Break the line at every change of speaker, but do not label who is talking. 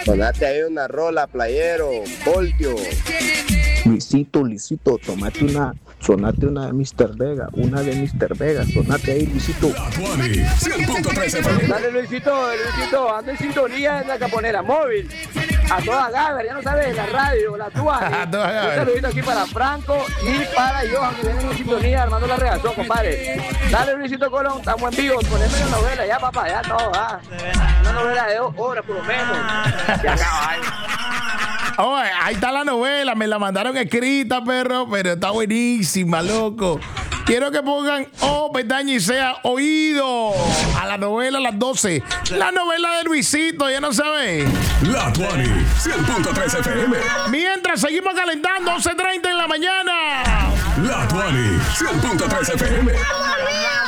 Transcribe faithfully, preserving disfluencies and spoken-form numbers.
Sonate ahí una rola, playero, Voltio.
Luisito, Luisito, tomate una, sonate una de mister Vega, una de mister Vega, sonate ahí, Luisito.
Dale, Luisito, Luisito, anda en sintonía en la caponera móvil. A toda Gaber, ya no sabes, la radio, la tuya. Un saludito aquí para Franco y para Johan, que vienen en sintonía armando la reacción, compadre. Dale, Luisito Colón, estamos en vivo, poneme una novela, ya, papá, ya todo, ah. Una novela de dos horas, por lo menos. Ya acaba, ahí.
Oh, ahí está la novela, me la mandaron escrita, perro, pero está buenísima, loco. Quiero que pongan, oh, pestaña y sea oído a la novela a las doce. La novela de Luisito, ya no sabes.
La Tuani, cien punto tres F M.
Mientras seguimos calentando, once treinta en la mañana.
La Tuani, cien punto tres F M.